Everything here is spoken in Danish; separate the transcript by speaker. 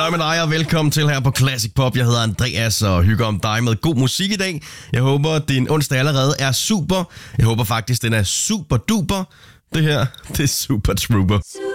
Speaker 1: Hvad med dig, og velkommen til her på Classic Pop. Jeg hedder Andreas og hygger om dig med god musik i dag. Jeg håber, at din onsdag allerede er super. Jeg håber faktisk, den er super duper. Det her, det er Super Trooper.